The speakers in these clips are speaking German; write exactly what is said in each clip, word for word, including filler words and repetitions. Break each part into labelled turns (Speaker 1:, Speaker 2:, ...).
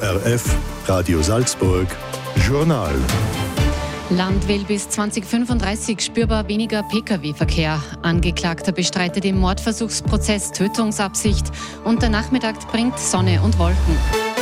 Speaker 1: O R F, Radio Salzburg, Journal.
Speaker 2: Land will bis zwanzig fünfunddreißig spürbar weniger Pkw-Verkehr. Angeklagter bestreitet im Mordversuchsprozess Tötungsabsicht und der Nachmittag bringt Sonne und Wolken.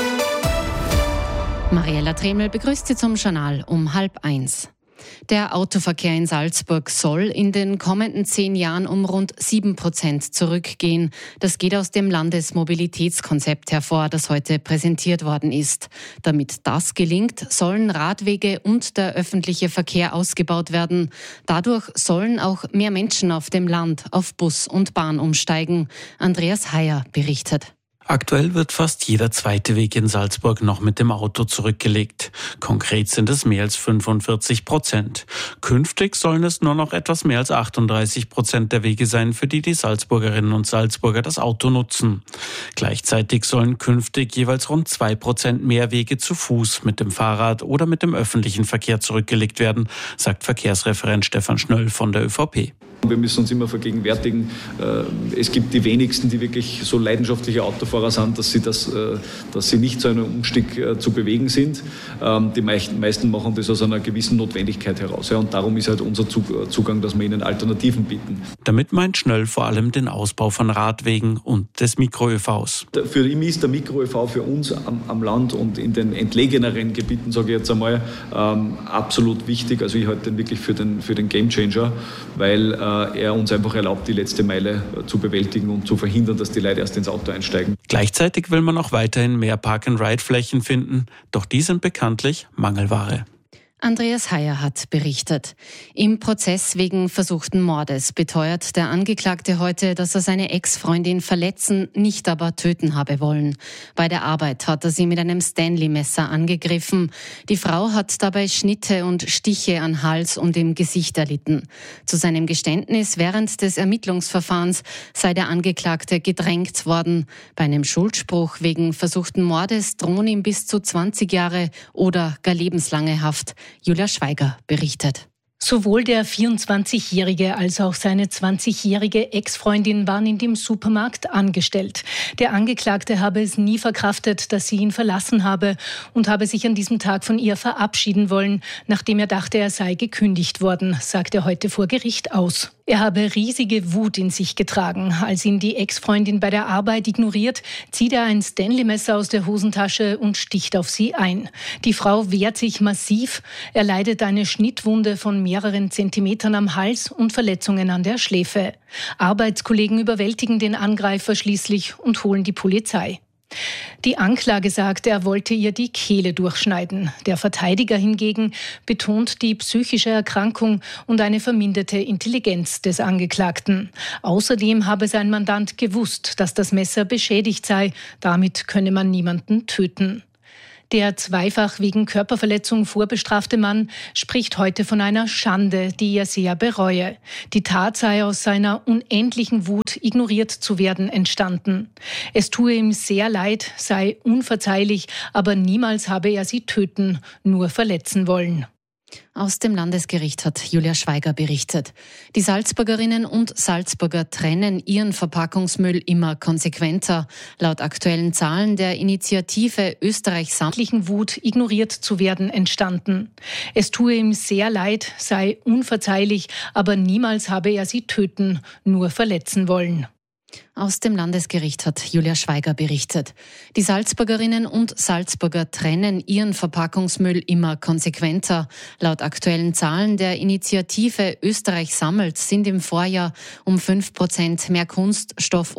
Speaker 2: Mariella Tremel begrüßt Sie zum Journal um halb eins. Der Autoverkehr in Salzburg soll in den kommenden zehn Jahren um rund sieben Prozent zurückgehen. Das geht aus dem Landesmobilitätskonzept hervor, das heute präsentiert worden ist. Damit das gelingt, sollen Radwege und der öffentliche Verkehr ausgebaut werden. Dadurch sollen auch mehr Menschen auf dem Land auf Bus und Bahn umsteigen. Andreas Heyer berichtet.
Speaker 3: Aktuell wird fast jeder zweite Weg in Salzburg noch mit dem Auto zurückgelegt. Konkret sind es mehr als fünfundvierzig Prozent. Künftig sollen es nur noch etwas mehr als achtunddreißig Prozent der Wege sein, für die die Salzburgerinnen und Salzburger das Auto nutzen. Gleichzeitig sollen künftig jeweils rund zwei Prozent mehr Wege zu Fuß, mit dem Fahrrad oder mit dem öffentlichen Verkehr zurückgelegt werden, sagt Verkehrsreferent Stefan Schnöll von der ÖVP.
Speaker 4: Wir müssen uns immer vergegenwärtigen, es gibt die wenigsten, die wirklich so leidenschaftliche Autofahrer sind, dass sie, das, dass sie nicht zu einem Umstieg zu bewegen sind. Die meisten machen das aus einer gewissen Notwendigkeit heraus. Und darum ist halt unser Zugang, dass wir ihnen Alternativen bieten.
Speaker 3: Damit meint Schnöll vor allem den Ausbau von Radwegen und des Mikro-ÖVs.
Speaker 4: Für mich ist der Mikro-ÖV für uns am, am Land und in den entlegeneren Gebieten, sage ich jetzt einmal, absolut wichtig. Also ich halte den wirklich für den, für den Gamechanger, weil er uns einfach erlaubt, die letzte Meile zu bewältigen und zu verhindern, dass die Leute erst ins Auto einsteigen.
Speaker 3: Gleichzeitig will man auch weiterhin mehr Park-and-Ride-Flächen finden, doch die sind bekanntlich Mangelware.
Speaker 2: Andreas Heyer hat berichtet. Im Prozess wegen versuchten Mordes beteuert der Angeklagte heute, dass er seine Ex-Freundin verletzen, nicht aber töten habe wollen. Bei der Arbeit hat er sie mit einem Stanley-Messer angegriffen. Die Frau hat dabei Schnitte und Stiche an Hals und im Gesicht erlitten. Zu seinem Geständnis während des Ermittlungsverfahrens sei der Angeklagte gedrängt worden. Bei einem Schuldspruch wegen versuchten Mordes drohen ihm bis zu zwanzig Jahre oder gar lebenslange Haft. Julia Schweiger berichtet.
Speaker 5: Sowohl der vierundzwanzigjährige als auch seine zwanzigjährige Ex-Freundin waren in dem Supermarkt angestellt. Der Angeklagte habe es nie verkraftet, dass sie ihn verlassen habe und habe sich an diesem Tag von ihr verabschieden wollen, nachdem er dachte, er sei gekündigt worden, sagt er heute vor Gericht aus. Er habe riesige Wut in sich getragen. Als ihn die Ex-Freundin bei der Arbeit ignoriert, zieht er ein Stanley-Messer aus der Hosentasche und sticht auf sie ein. Die Frau wehrt sich massiv. Er leidet eine Schnittwunde von mehreren Zentimetern am Hals und Verletzungen an der Schläfe. Arbeitskollegen überwältigen den Angreifer schließlich und holen die Polizei. Die Anklage sagt, er wollte ihr die Kehle durchschneiden. Der Verteidiger hingegen betont die psychische Erkrankung und eine verminderte Intelligenz des Angeklagten. Außerdem habe sein Mandant gewusst, dass das Messer beschädigt sei. Damit könne man niemanden töten. Der zweifach wegen Körperverletzung vorbestrafte Mann spricht heute von einer Schande, die er sehr bereue. Die Tat sei aus seiner unendlichen Wut, ignoriert zu werden, entstanden. Es tue ihm sehr leid, sei unverzeihlich, aber niemals habe er sie töten, nur verletzen wollen.
Speaker 2: Aus dem Landesgericht hat Julia Schweiger berichtet. Die Salzburgerinnen und Salzburger trennen ihren Verpackungsmüll immer konsequenter. Laut aktuellen Zahlen der Initiative Österreich sammelt
Speaker 5: Wut, ignoriert zu werden, entstanden. Es tue ihm sehr leid, sei unverzeihlich, aber niemals habe er sie töten, nur verletzen wollen.
Speaker 2: Aus dem Landesgericht hat Julia Schweiger berichtet. Die Salzburgerinnen und Salzburger trennen ihren Verpackungsmüll immer konsequenter. Laut aktuellen Zahlen der Initiative Österreich sammelt sind im Vorjahr um fünf Prozent mehr Kunststoff